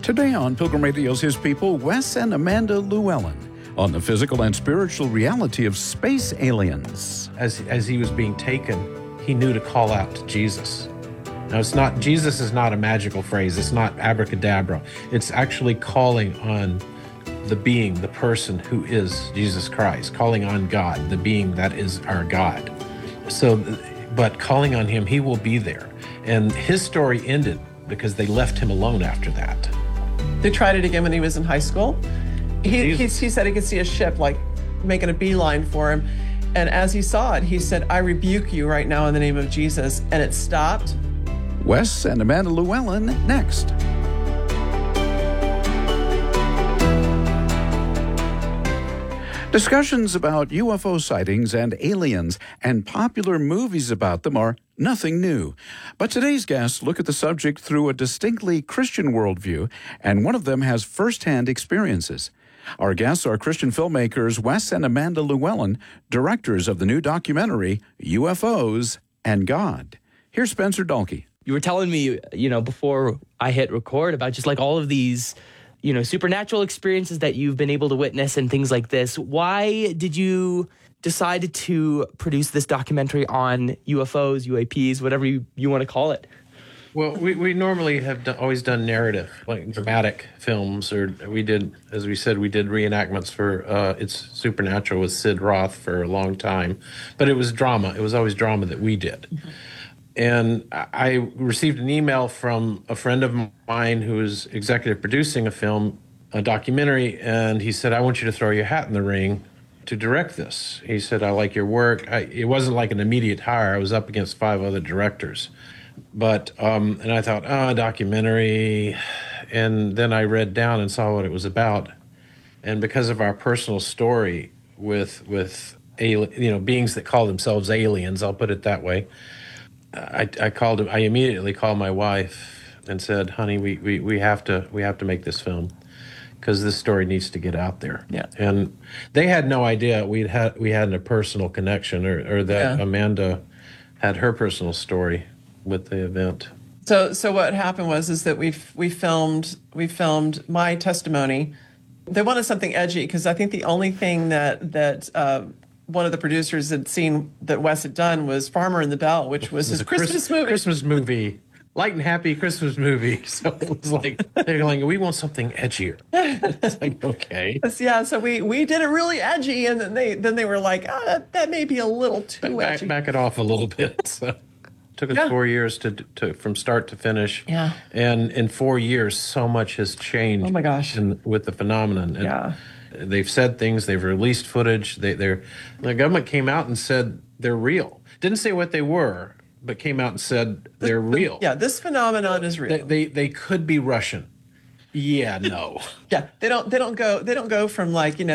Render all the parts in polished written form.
Today on Pilgrim Radio's His People, Wes and Amanda Llewellyn on the physical and spiritual reality of space aliens. As he was being taken, he knew to call out to Jesus. Now, Jesus is not a magical phrase. It's not abracadabra. It's actually calling on the being, the person who is Jesus Christ, calling on God, the being that is our God. But calling on him, he will be there. And his story ended because they left him alone after that. They tried it again when he was in high school. He said he could see a ship like making a beeline for him. And as he saw it, he said, "I rebuke you right now in the name of Jesus." And it stopped. Wes and Amanda Llewellyn next. Discussions about UFO sightings and aliens and popular movies about them are nothing new. But today's guests look at the subject through a distinctly Christian worldview, and one of them has firsthand experiences. Our guests are Christian filmmakers Wes and Amanda Llewellyn, directors of the new documentary UFOs and God. Here's Spencer Dalkey. You were telling me, before I hit record about just like all of these supernatural experiences that you've been able to witness and things like this. Why did you decide to produce this documentary on UFOs, UAPs, whatever you want to call it? Well, we normally have always done narrative, like dramatic films, or we did, as we said, we did reenactments for It's Supernatural with Sid Roth for a long time. But it was drama. It was always drama that we did. Mm-hmm. And I received an email from a friend of mine who was executive producing a documentary, and he said, "I want you to throw your hat in the ring to direct this." He said, "I like your work." It wasn't like an immediate hire. I was up against 5 other directors. But, and I thought, documentary. And then I read down and saw what it was about. And because of our personal story with beings that call themselves aliens, I'll put it that way, I immediately called my wife and said, "Honey, we have to make this film because this story needs to get out there." Yeah. And they had no idea we had a personal connection or that Amanda had her personal story with the event. So what happened is that we filmed my testimony. They wanted something edgy because I think the only thing that one of the producers had seen that Wes had done was Farmer in the Bell, which was his Christmas movie. Light and happy Christmas movie. So it was like, they're like, "We want something edgier." It's like, okay. Yeah, so we did it really edgy, and then they were like, that may be a little too edgy. Back it off a little bit. So it took us 4 years to from start to finish. Yeah. And in 4 years, so much has changed. Oh my gosh. With the phenomenon. And yeah. They've said things. They've released footage. The government came out and said they're real. Didn't say what they were, but came out and said they're real. Yeah, this phenomenon is real. They could be Russian. Yeah, no. Yeah, they don't go from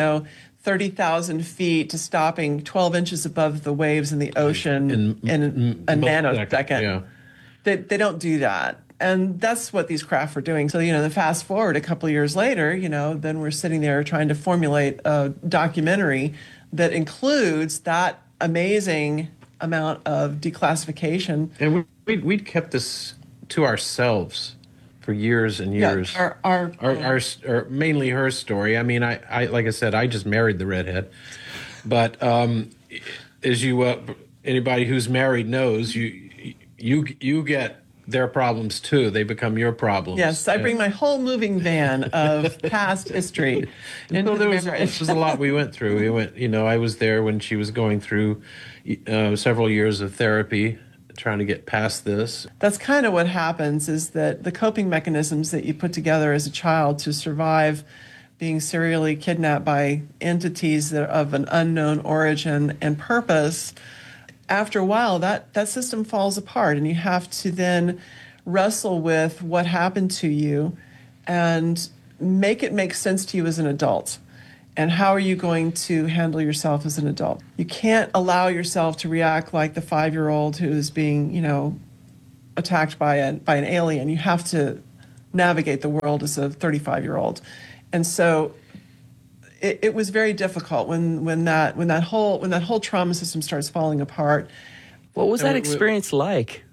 30,000 feet to stopping 12 inches above the waves in the ocean in a nanosecond. Yeah. They don't do that. And that's what these craft are doing. So, then fast forward a couple of years later, then we're sitting there trying to formulate a documentary that includes that amazing amount of declassification. And we'd kept this to ourselves for years and years. Yeah, our mainly her story. I mean, I like I said, I just married the redhead. But as anybody who's married knows, you get their problems too. They become your problems. Yes, I bring my whole moving van of past history. And so there was a lot we went through. I was there when she was going through several years of therapy, trying to get past this. That's kind of what happens, is that the coping mechanisms that you put together as a child to survive being serially kidnapped by entities that are of an unknown origin and purpose, after a while, that system falls apart, and you have to then wrestle with what happened to you and make it make sense to you as an adult. And how are you going to handle yourself as an adult? You can't allow yourself to react like the 5-year-old who's being, attacked by an alien. You have to navigate the world as a 35-year-old. And so it was very difficult when that whole trauma system starts falling apart. What was that experience like?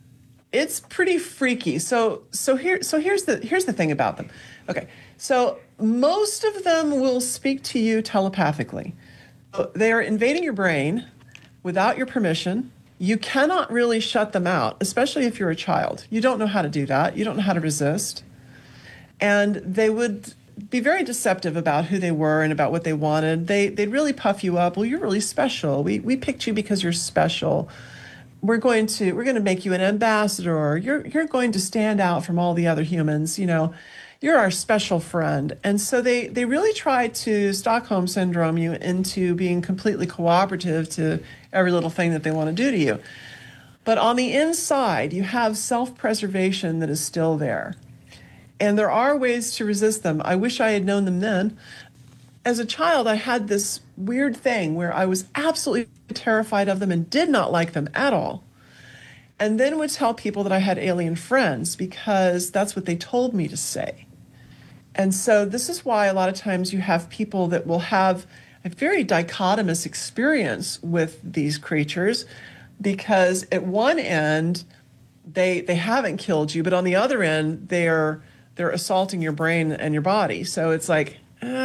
It's pretty freaky. Here's the thing about them. Okay, so most of them will speak to you telepathically. They are invading your brain without your permission. You cannot really shut them out, especially if you're a child. You don't know how to do that. You don't know how to resist. And they would be very deceptive about who they were and about what they wanted. They'd really puff you up. Well, you're really special. We picked you because you're special. We're going to make you an ambassador. You're going to stand out from all the other humans. You're our special friend. And so they really try to Stockholm syndrome you into being completely cooperative to every little thing that they want to do to you. But on the inside, you have self-preservation that is still there. And there are ways to resist them. I wish I had known them then. As a child, I had this weird thing where I was absolutely terrified of them and did not like them at all. And then would tell people that I had alien friends because that's what they told me to say. And so this is why a lot of times you have people that will have a very dichotomous experience with these creatures, because at one end, they haven't killed you, but on the other end, they're assaulting your brain and your body. So it's like,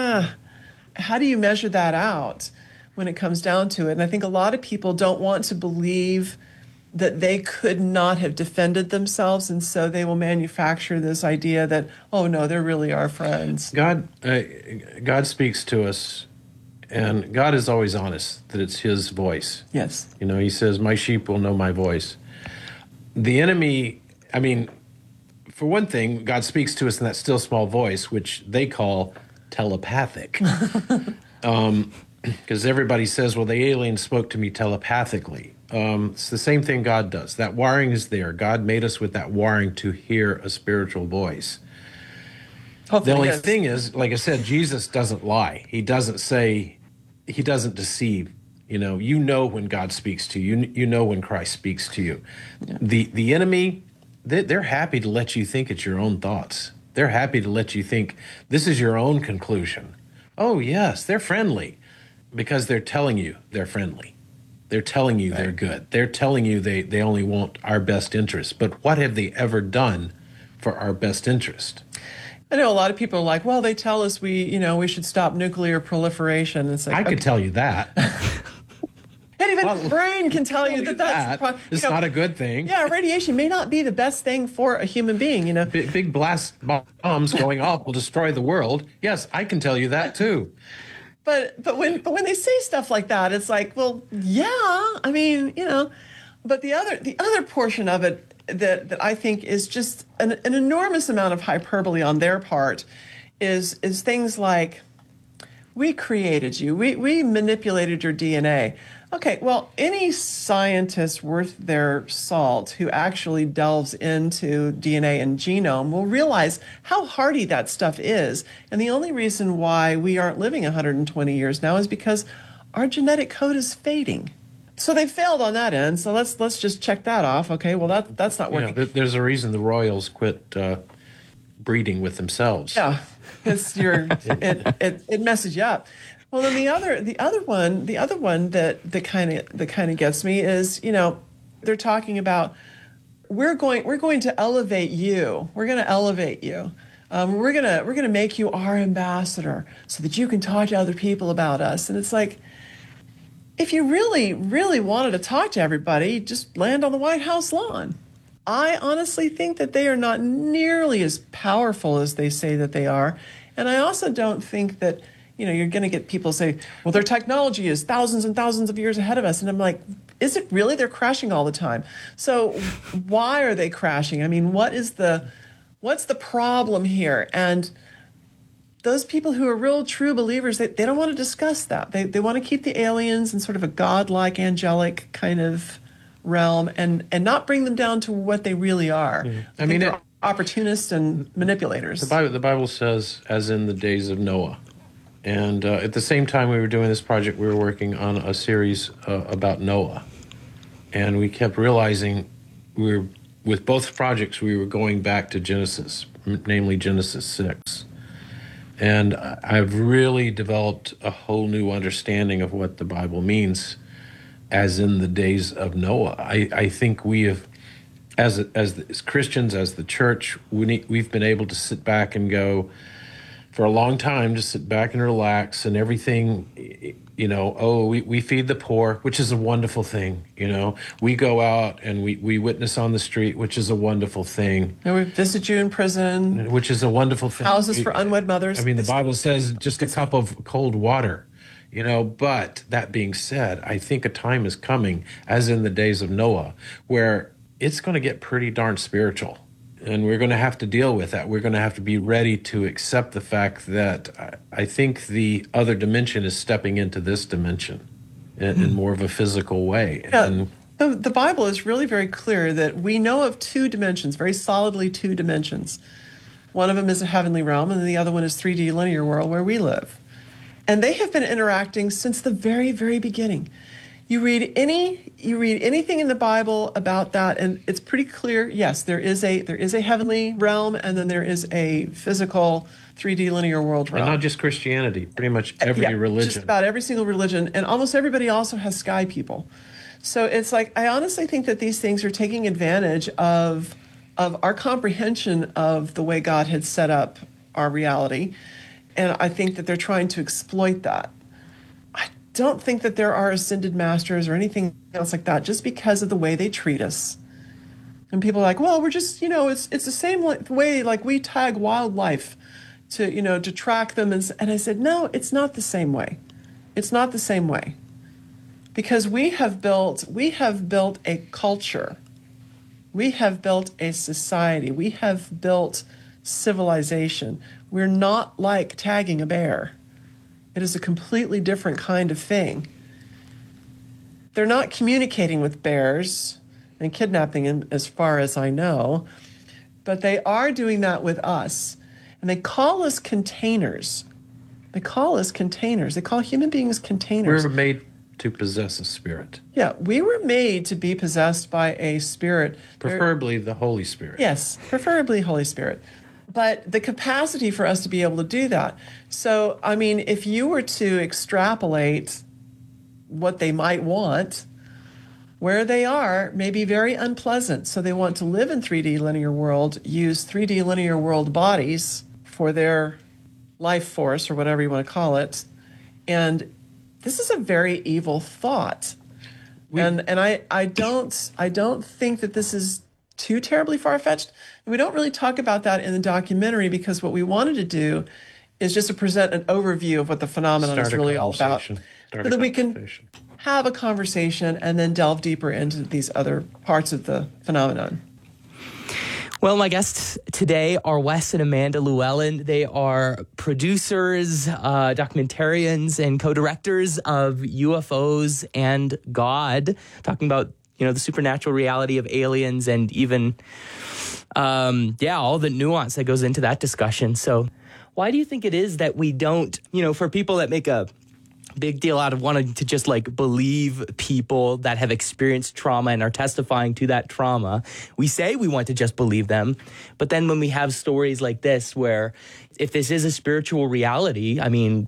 how do you measure that out when it comes down to it? And I think a lot of people don't want to believe that they could not have defended themselves, and so they will manufacture this idea that, oh no, they're really our friends. God speaks to us, and God is always honest that it's His voice. Yes. He says, "My sheep will know my voice." The enemy, for one thing, God speaks to us in that still small voice, which they call telepathic. Because everybody says, well, the alien spoke to me telepathically. It's the same thing God does. That wiring is there. God made us with that wiring to hear a spiritual voice. Hopefully the only thing is, like I said, Jesus doesn't lie. He doesn't deceive. You know when God speaks to you. You know when Christ speaks to you. Yeah. The enemy, they're happy to let you think it's your own thoughts. They're happy to let you think this is your own conclusion. Oh, yes, they're friendly because they're telling you they're friendly. They're telling you they're good. They're telling you they only want our best interest. But what have they ever done for our best interest? I know a lot of people are like, well, they tell us we should stop nuclear proliferation. It's like, I could tell you that. And even the brain can tell you that's it's not a good thing. Yeah, radiation may not be the best thing for a human being, Big blast bombs going off will destroy the world. Yes, I can tell you that too. But when they say stuff like that, it's like, well, yeah, but the other portion of it that I think is just an enormous amount of hyperbole on their part is things like, we created you, we manipulated your DNA. Okay, well, any scientist worth their salt who actually delves into DNA and genome will realize how hardy that stuff is. And the only reason why we aren't living 120 years now is because our genetic code is fading. So they failed on that end. So let's just check that off. Okay, well, that's not working. Yeah, there's a reason the royals quit breeding with themselves. Yeah, it's it messes you up. Well, then the other one that kind of gets me is, they're talking about we're going to elevate you. We're going to elevate you. We're gonna make you our ambassador so that you can talk to other people about us. And it's like, if you really, really wanted to talk to everybody, just land on the White House lawn. I honestly think that they are not nearly as powerful as they say that they are, and I also don't think that. You're going to get people say, well, their technology is thousands and thousands of years ahead of us. And I'm like, is it really? They're crashing all the time. So why are they crashing? What's the problem here? And those people who are real true believers, they don't want to discuss that. They want to keep the aliens in sort of a godlike, angelic kind of realm and not bring them down to what they really are. Yeah. They're opportunists and manipulators. The Bible says, as in the days of Noah. And at the same time we were doing this project, we were working on a series about Noah. And we kept realizing with both projects, we were going back to Genesis, namely Genesis 6. And I've really developed a whole new understanding of what the Bible means, as in the days of Noah. I think we have as Christians, as the church, we've been able to sit back and go for a long time, just sit back and relax, and everything, we feed the poor, which is a wonderful thing. We go out and we witness on the street, which is a wonderful thing. And we visit you in prison, which is a wonderful thing. Houses for unwed mothers. I mean, the Bible says just a cup of cold water. But that being said, I think a time is coming, as in the days of Noah, where it's going to get pretty darn spiritual. And we're going to have to deal with that. We're going to have to be ready to accept the fact that I think the other dimension is stepping into this dimension in more of a physical way. Yeah, And the Bible is really very clear that we know of two dimensions, very solidly two dimensions. One of them is a heavenly realm, and the other one is 3D linear world where we live. And they have been interacting since the very, very beginning. You read anything in the Bible about that, and it's pretty clear. Yes, there is a heavenly realm, and then there is a physical 3D linear world realm. and not just Christianity, pretty much every Yeah, religion. just about every single religion, and almost everybody also has sky people. So it's like, I honestly think that these things are taking advantage of our comprehension of the way God had set up our reality, and I think that they're trying to exploit that. I don't think that there are ascended masters or anything else like that just because of the way they treat us. And people are like, well, we're just, it's the same way like we tag wildlife to track them. And I said, no, it's not the same way. It's not the same way. Because we have built a culture. We have built a society. We have built civilization. We're not like tagging a bear. It is a completely different kind of thing. They're not communicating with bears and kidnapping them, as far as I know, but they are doing that with us. And they call us containers. They call us containers. They call human beings containers. We're made to possess a spirit, Yeah, we were made to be possessed by a spirit. preferably the Holy Spirit. Yes, preferably Holy Spirit. But the capacity for us to be able to do that. So, I mean, if you were to extrapolate what they might want, where they are may be very unpleasant. So they want to live in 3D linear world, use 3D linear world bodies for their life force or whatever you want to call it. And this is a very evil thought. And I don't think that this is too terribly far-fetched. We don't really talk about that in the documentary because what we wanted to do is just to present an overview of what the phenomenon is really all about. So that we can have a conversation and then delve deeper into these other parts of the phenomenon. Well, my guests today are Wes and Amanda Llewellyn. They are producers, documentarians, and co-directors of UFOs and God, talking about, the supernatural reality of aliens and even, all the nuance that goes into that discussion. So why do you think it is that we don't, for people that make a big deal out of wanting to just believe people that have experienced trauma and are testifying to that trauma, we say we want to just believe them. But then when we have stories like this, where if this is a spiritual reality, I mean,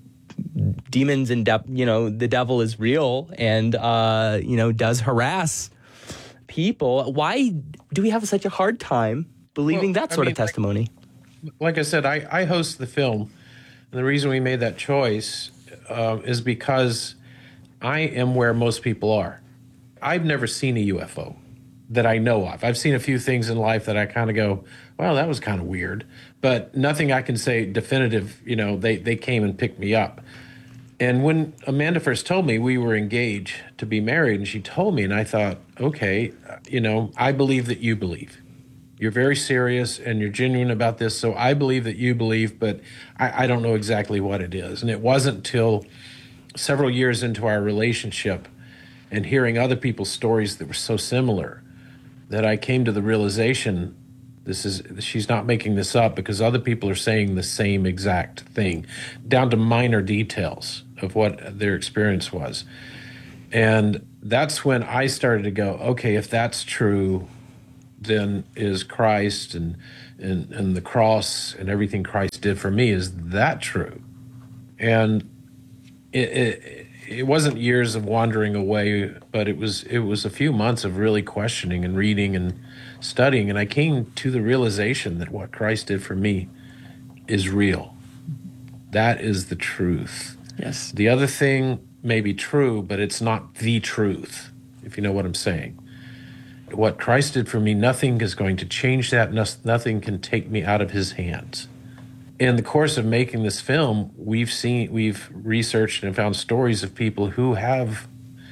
demons and, the devil is real and, does harass people. Why do we have such a hard time believing that sort of testimony? Like I said, I host the film. And the reason we made that choice is because I am where most people are. I've never seen a UFO that I know of. I've seen a few things in life that I kind of go, well, that was kind of weird. But nothing I can say definitive, they came and picked me up. And when Amanda first told me we were engaged to be married, and she told me, and I thought, okay, I believe that you believe. You're very serious and you're genuine about this, so I believe that you believe, but I don't know exactly what it is. And it wasn't until several years into our relationship and hearing other people's stories that were so similar that I came to the realization she's not making this up, because other people are saying the same exact thing, down to minor details of what their experience was. And that's when I started to go, okay, if that's true, then is Christ and the cross and everything Christ did for me, is that true? And it wasn't years of wandering away, but it was a few months of really questioning and reading and studying, and I came to the realization that what Christ did for me is real. That is the truth. Yes. The other thing may be true, but it's not the truth, if you know what I'm saying. What Christ did for me, nothing is going to change that. Nothing can take me out of his hands. In the course of making this film, we've researched and found stories of people who has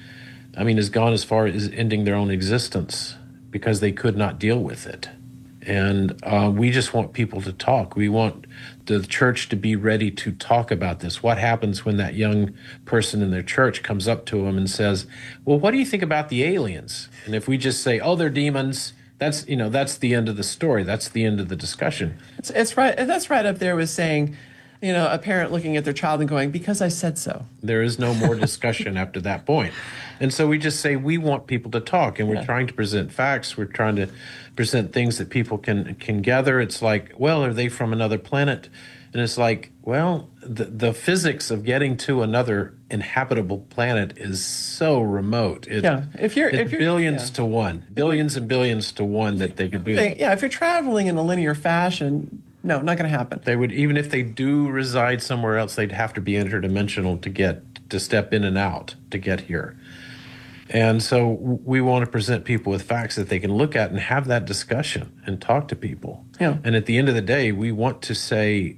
gone as far as ending their own existence because they could not deal with it. And we just want people to talk. We want the church to be ready to talk about this. What happens when that young person in their church comes up to them and says, well, what do you think about the aliens? And if we just say, oh, they're demons, that's the end of the story. That's the end of the discussion. It's right. That's right up there with saying, a parent looking at their child and going, because I said so. There is no more discussion after that point. And so we just say we want people to talk, and we're trying to present facts. We're trying to present things that people can gather. It's like, well, are they from another planet? And it's like, well, the physics of getting to another inhabitable planet is so remote. If you're billions to one, billions and billions to one that they could do. If you're traveling in a linear fashion, no, not going to happen. They would, even if they do reside somewhere else, they'd have to be interdimensional to step in and out to get here. And so we want to present people with facts that they can look at and have that discussion and talk to people. Yeah. And at the end of the day, we want to say,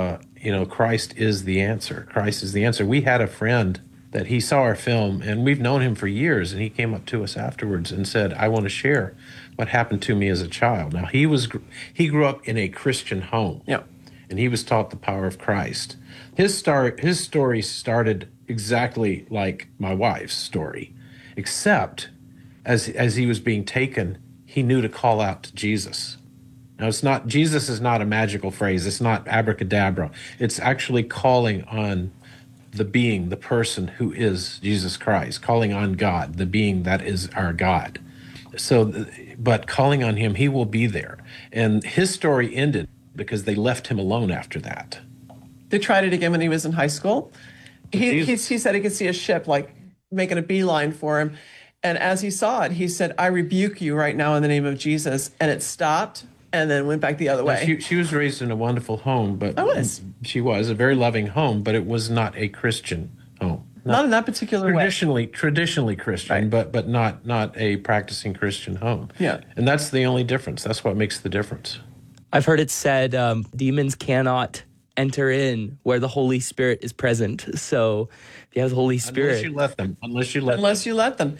Christ is the answer. Christ is the answer. We had a friend that he saw our film, and we've known him for years, and he came up to us afterwards and said, I want to share what happened to me as a child. Now, he grew up in a Christian home. Yeah. And he was taught the power of Christ. His story started exactly like my wife's story. Except as he was being taken, he knew to call out to Jesus. Now, Jesus is not a magical phrase. It's not abracadabra. It's actually calling on the person who is Jesus Christ, calling on God, the being that is our God. But calling on him, he will be there. And his story ended because they left him alone after that. They tried it again when he was in high school. He said he could see a ship making a beeline for him. And as he saw it, he said, I rebuke you right now in the name of Jesus. And it stopped and then went back the other way. She was raised in a wonderful home, but she was a very loving home, but it was not a Christian home. Not in that particular way. Traditionally Christian, right. but not a practicing Christian home. Yeah. And that's the only difference. That's what makes the difference. I've heard it said demons cannot enter in where the Holy Spirit is present. So if you have the Holy Spirit, unless you let them.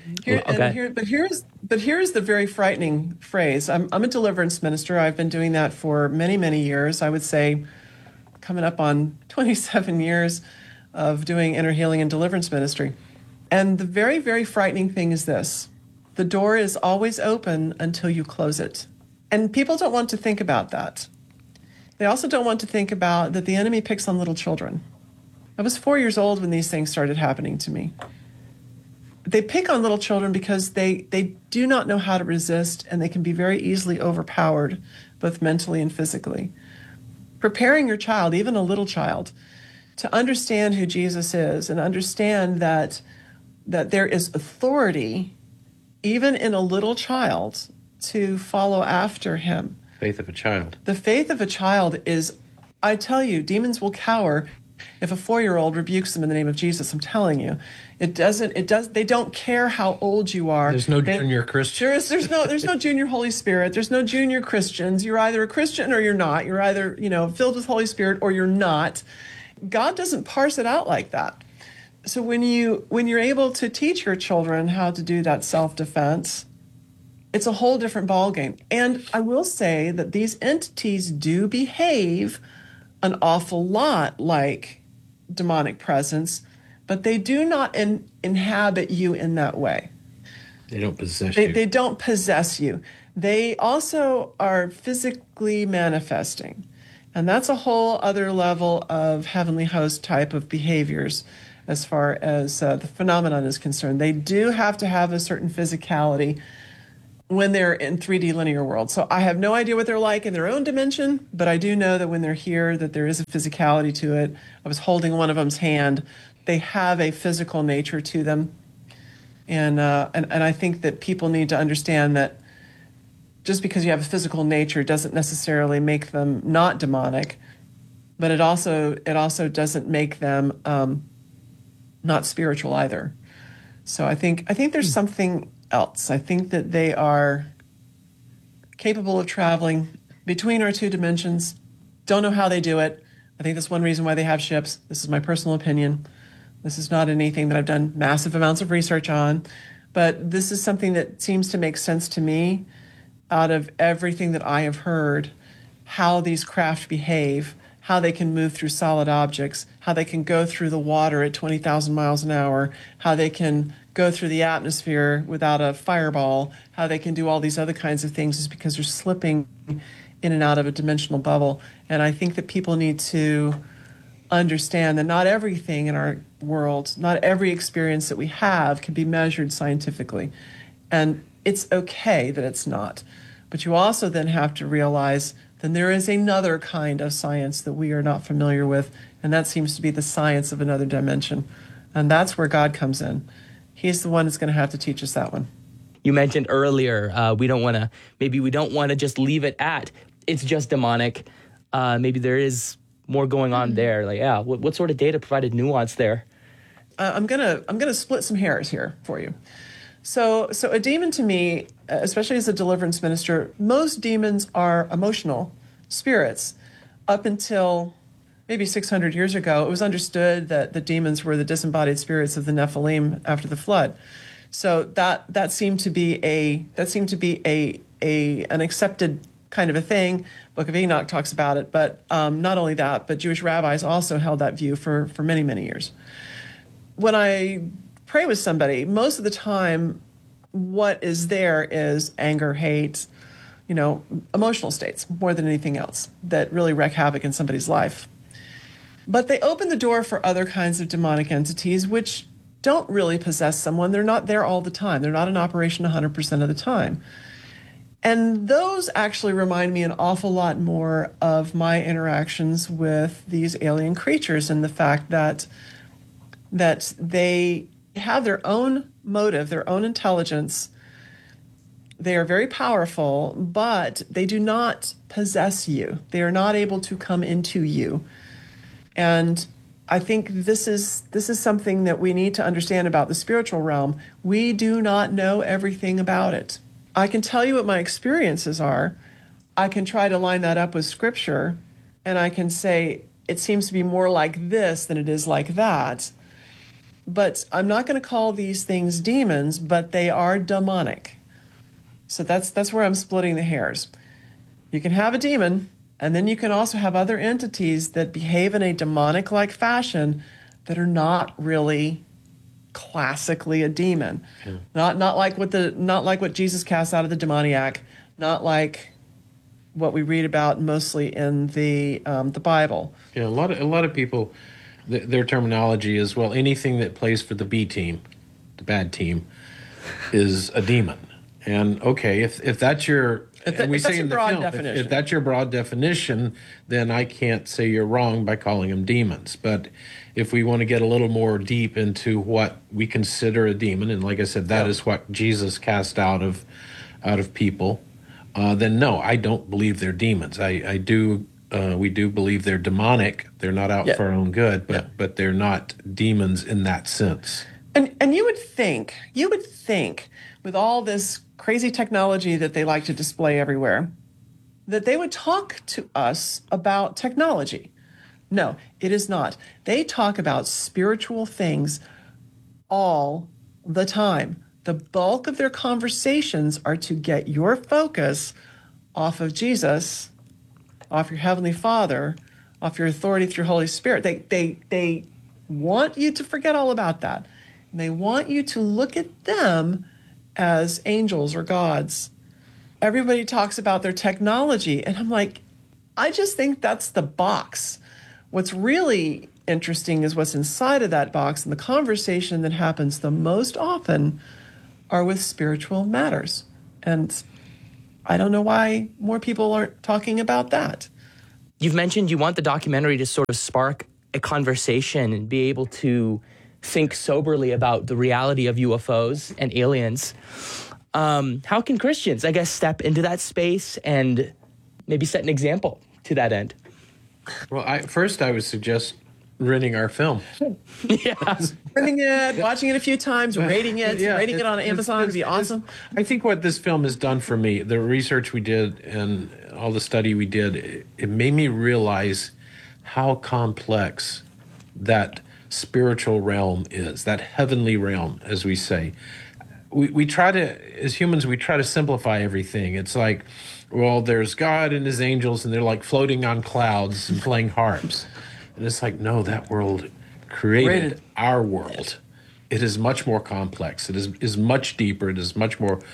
But here's the very frightening phrase. I'm a deliverance minister. I've been doing that for many, many years. I would say coming up on 27 years of doing inner healing and deliverance ministry. And the very, very frightening thing is this: the door is always open until you close it. And people don't want to think about that. They also don't want to think about that the enemy picks on little children. I was 4 years old when these things started happening to me. They pick on little children because they do not know how to resist, and they can be very easily overpowered, both mentally and physically. Preparing your child, even a little child, to understand who Jesus is and understand that there is authority, even in a little child, to follow after him. Faith of a child. The faith of a child is, I tell you, demons will cower if a 4-year-old rebukes them in the name of Jesus. I'm telling you, they don't care how old you are. There's no junior Christian. There's no junior Holy Spirit. There's no junior Christians. You're either a Christian or you're not. You're either, filled with Holy Spirit or you're not. God doesn't parse it out like that. So when you're able to teach your children how to do that self-defense, it's a whole different ballgame. And I will say that these entities do behave an awful lot like demonic presence, but they do not inhabit you in that way. They don't possess you. They don't possess you. They also are physically manifesting. And that's a whole other level of heavenly host type of behaviors as far as the phenomenon is concerned. They do have to have a certain physicality when they're in 3D linear world. So I have no idea what they're like in their own dimension, but I do know that when they're here, that there is a physicality to it. I was holding one of them's hand they have a physical nature to them. And I think that people need to understand that just because you have a physical nature doesn't necessarily make them not demonic, but it also doesn't make them not spiritual either. So I think there's something else. I think that they are capable of traveling between our two dimensions. Don't know how they do it. I think that's one reason why they have ships. This is my personal opinion. This is not anything that I've done massive amounts of research on, but this is something that seems to make sense to me out of everything that I have heard, how these craft behave, how they can move through solid objects, how they can go through the water at 20,000 miles an hour, how they can go through the atmosphere without a fireball, how they can do all these other kinds of things is because they're slipping in and out of a dimensional bubble. And I think that people need to understand that not everything in our world, not every experience that we have can be measured scientifically. And it's okay that it's not. But you also then have to realize then there is another kind of science that we are not familiar with, and that seems to be the science of another dimension. And that's where God comes in. He's the one that's going to have to teach us that one. You mentioned earlier, we don't want to just leave it at it's just demonic. Maybe there is more going on there. Like, yeah, what sort of data provided nuance there? I'm gonna split some hairs here for you. So a demon to me, especially as a deliverance minister, most demons are emotional spirits. Up until maybe 600 years ago, it was understood that the demons were the disembodied spirits of the Nephilim after the flood. So that seemed to be an accepted kind of a thing. Book of Enoch talks about it, but not only that, but Jewish rabbis also held that view for many, many years. When I pray with somebody, most of the time, what is there is anger, hate, emotional states more than anything else that really wreak havoc in somebody's life. But they open the door for other kinds of demonic entities which don't really possess someone. They're not there all the time. They're not in operation 100% of the time. And those actually remind me an awful lot more of my interactions with these alien creatures and the fact that they have their own motive, their own intelligence. They are very powerful, but they do not possess you. They are not able to come into you. And I think this is something that we need to understand about the spiritual realm. We do not know everything about it. I can tell you what my experiences are. I can try to line that up with scripture, and I can say it seems to be more like this than it is like that. But I'm not going to call these things demons, but they are demonic. So that's where I'm splitting the hairs. You can have a demon, and then you can also have other entities that behave in a demonic-like fashion that are not really classically a demon. Yeah. Not like what Jesus cast out of the demoniac, not like what we read about mostly in the Bible. Yeah, a lot of people, their terminology is, well, anything that plays for the B team, the bad team, is a demon. And okay, if that's your broad definition. If that's your broad definition, then I can't say you're wrong by calling them demons. But if we want to get a little more deep into what we consider a demon, and like I said, that is what Jesus cast out of people, then no, I don't believe they're demons. We do believe they're demonic. They're not out for our own good, but they're not demons in that sense. And you would think with all this crazy technology that they like to display everywhere, that they would talk to us about technology. No, it is not. They talk about spiritual things all the time. The bulk of their conversations are to get your focus off of Jesus, off your Heavenly Father, off your authority through Holy Spirit. They want you to forget all about that. And they want you to look at them as angels or gods. Everybody talks about their technology, and I'm like, I just think that's the box. What's really interesting is what's inside of that box, and the conversation that happens the most often are with spiritual matters. And I don't know why more people aren't talking about that. You've mentioned you want the documentary to sort of spark a conversation and be able to think soberly about the reality of UFOs and aliens. How can Christians, I guess, step into that space and maybe set an example to that end? Well, first I would suggest renting our film. Yeah. Renting it, watching it a few times, rating it, rating it on Amazon would be awesome. I think what this film has done for me, the research we did and all the study we did, it made me realize how complex that spiritual realm is, that heavenly realm, as we say. We try to, as humans, we try to simplify everything. It's like, well, there's God and his angels, and they're like floating on clouds and playing harps. And it's like, no, that world created our world. It is much more complex. It is much deeper. It is much more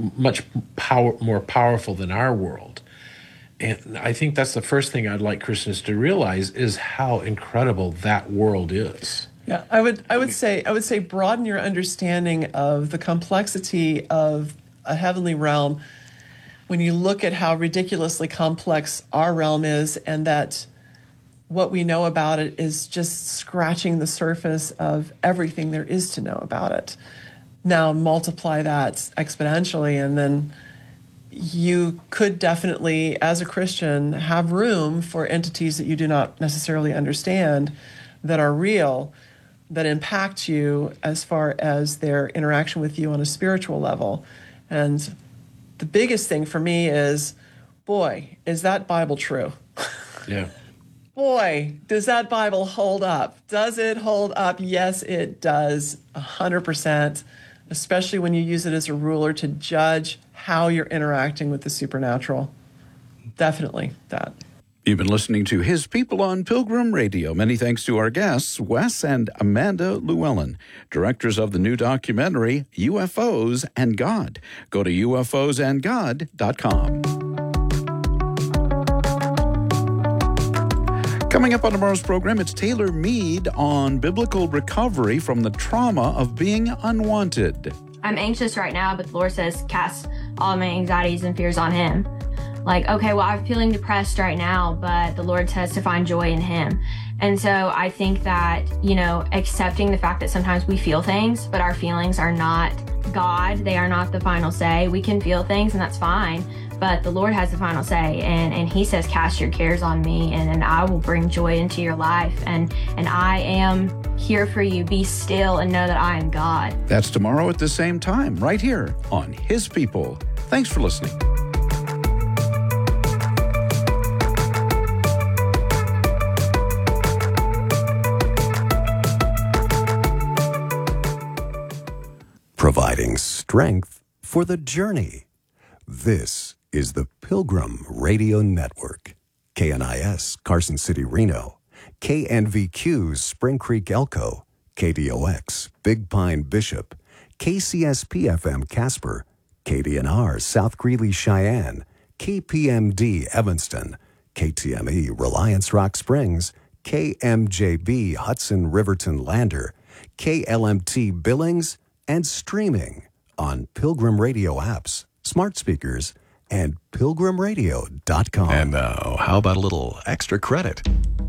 powerful than our world. And I think that's the first thing I'd like Christians to realize is how incredible that world is. Yeah, I would say broaden your understanding of the complexity of a heavenly realm when you look at how ridiculously complex our realm is, and that what we know about it is just scratching the surface of everything there is to know about it. Now multiply that exponentially, and then you could definitely, as a Christian, have room for entities that you do not necessarily understand that are real, that impact you as far as their interaction with you on a spiritual level. And the biggest thing for me is, boy, is that Bible true? Yeah. Boy, does that Bible hold up? Does it hold up? Yes, it does, 100%, especially when you use it as a ruler to judge how you're interacting with the supernatural. Definitely that. You've been listening to His People on Pilgrim Radio. Many thanks to our guests, Wes and Amanda Llewellyn, directors of the new documentary, UFOs and God. Go to ufosandgod.com. Coming up on tomorrow's program, it's Taylor Mead on biblical recovery from the trauma of being unwanted. I'm anxious right now, but the Lord says, cast all my anxieties and fears on him. Like, okay, well, I'm feeling depressed right now, but the Lord says to find joy in him. And so I think that, accepting the fact that sometimes we feel things, but our feelings are not God. They are not the final say. We can feel things, and that's fine. But the Lord has the final say, and he says, cast your cares on me, and I will bring joy into your life. And I am here for you. Be still and know that I am God. That's tomorrow at the same time, right here on His People. Thanks for listening. Providing strength for the journey. This is the Pilgrim Radio Network. KNIS, Carson City, Reno. KNVQ, Spring Creek, Elko. KDOX, Big Pine, Bishop. KCSP-FM, Casper. KDNR, South Greeley, Cheyenne. KPMD, Evanston. KTME, Reliance Rock Springs. KMJB, Hudson, Riverton, Lander. KLMT, Billings, and streaming on Pilgrim Radio apps, smart speakers, and pilgrimradio.com. And now, how about a little extra credit?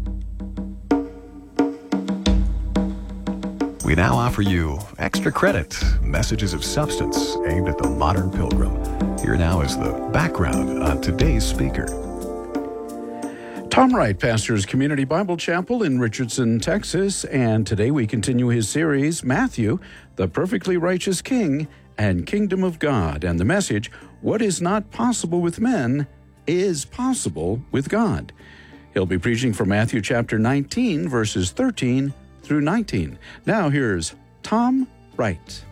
We now offer you extra credit, messages of substance aimed at the modern pilgrim. Here now is the background on today's speaker. Tom Wright pastors Community Bible Chapel in Richardson, Texas, and today we continue his series, Matthew, the Perfectly Righteous King and Kingdom of God, and the message, what is not possible with men is possible with God. He'll be preaching from Matthew chapter 19, verses 13 through 19. Now here's Tom Wright.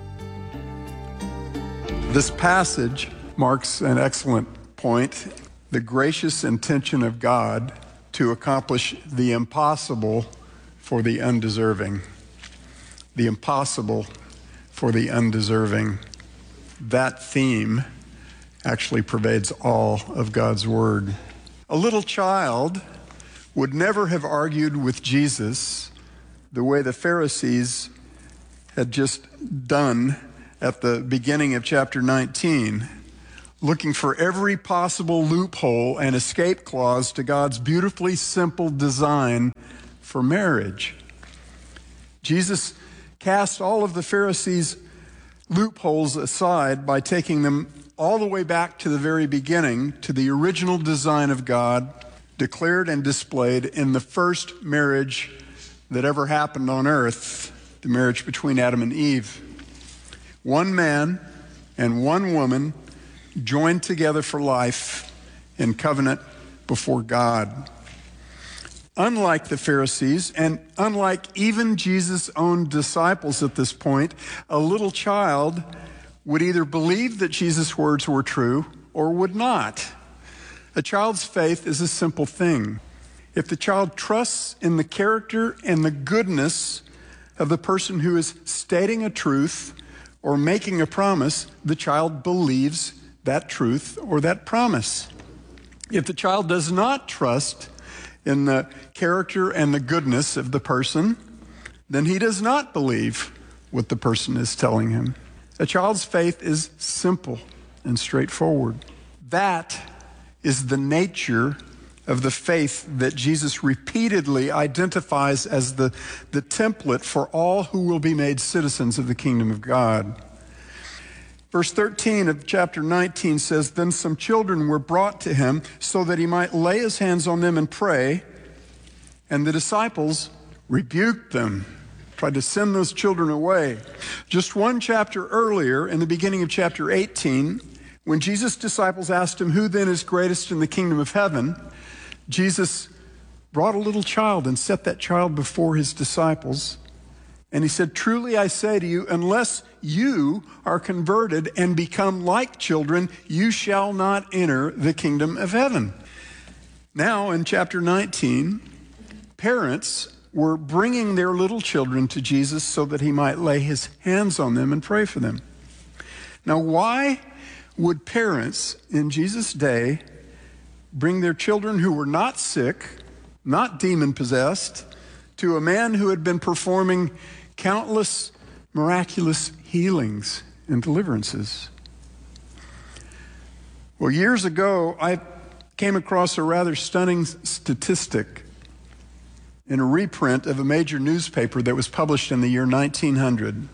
This passage marks an excellent point. The gracious intention of God to accomplish the impossible for the undeserving. The impossible for the undeserving. That theme actually pervades all of God's Word. A little child would never have argued with Jesus the way the Pharisees had just done at the beginning of chapter 19. Looking for every possible loophole and escape clause to God's beautifully simple design for marriage. Jesus cast all of the Pharisees' loopholes aside by taking them all the way back to the very beginning, to the original design of God, declared and displayed in the first marriage that ever happened on earth, the marriage between Adam and Eve. One man and one woman joined together for life in covenant before God. Unlike the Pharisees, and unlike even Jesus' own disciples at this point, a little child would either believe that Jesus' words were true or would not. A child's faith is a simple thing. If the child trusts in the character and the goodness of the person who is stating a truth or making a promise, the child believes that truth or that promise. If the child does not trust in the character and the goodness of the person, then he does not believe what the person is telling him. A child's faith is simple and straightforward. That is the nature of the faith that Jesus repeatedly identifies as the template for all who will be made citizens of the kingdom of God. Verse 13 of chapter 19 says, "Then some children were brought to him so that he might lay his hands on them and pray. And the disciples rebuked them," tried to send those children away. Just one chapter earlier, in the beginning of chapter 18, when Jesus' disciples asked him, "Who then is greatest in the kingdom of heaven?" Jesus brought a little child and set that child before his disciples. And he said, "Truly I say to you, unless you are converted and become like children, you shall not enter the kingdom of heaven." Now, in chapter 19, parents were bringing their little children to Jesus so that he might lay his hands on them and pray for them. Now, why would parents in Jesus' day bring their children who were not sick, not demon-possessed, to a man who had been performing countless miraculous healings and deliverances? Well, years ago, I came across a rather stunning statistic in a reprint of a major newspaper that was published in the year 1900.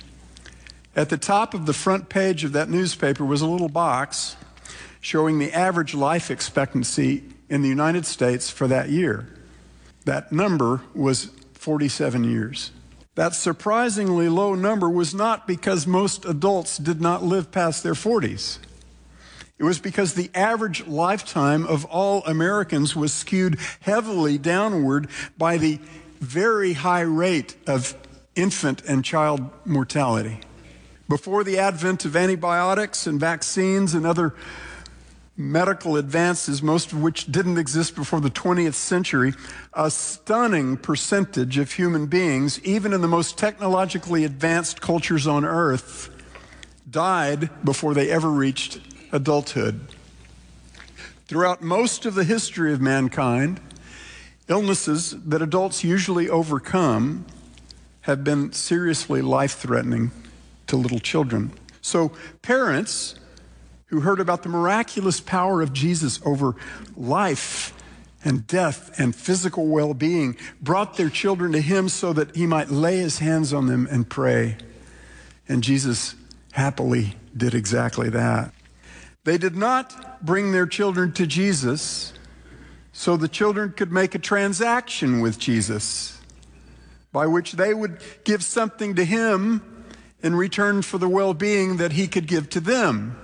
At the top of the front page of that newspaper was a little box showing the average life expectancy in the United States for that year. That number was 47 years. That surprisingly low number was not because most adults did not live past their 40s. It was because the average lifetime of all Americans was skewed heavily downward by the very high rate of infant and child mortality. Before the advent of antibiotics and vaccines and other medical advances, most of which didn't exist before the 20th century, a stunning percentage of human beings, even in the most technologically advanced cultures on earth, died before they ever reached adulthood. Throughout most of the history of mankind, illnesses that adults usually overcome have been seriously life-threatening to little children. So parents who heard about the miraculous power of Jesus over life and death and physical well-being brought their children to him so that he might lay his hands on them and pray. And Jesus happily did exactly that. They did not bring their children to Jesus so the children could make a transaction with Jesus by which they would give something to him in return for the well-being that he could give to them.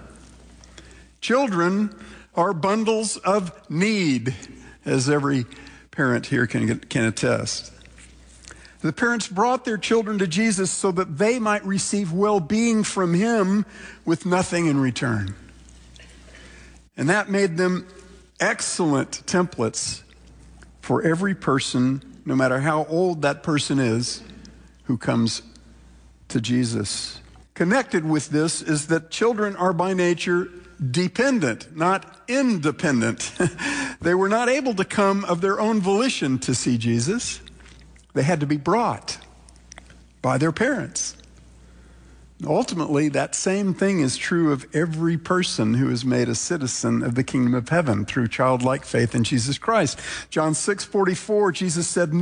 Children are bundles of need, as every parent here can attest. The parents brought their children to Jesus so that they might receive well-being from him with nothing in return. And that made them excellent templates for every person, no matter how old that person is, who comes to Jesus. Connected with this is that children are by nature dependent, not independent. They were not able to come of their own volition to see Jesus. They had to be brought by their parents. Ultimately, that same thing is true of every person who is made a citizen of the kingdom of heaven through childlike faith in Jesus Christ. John 6:44, Jesus said,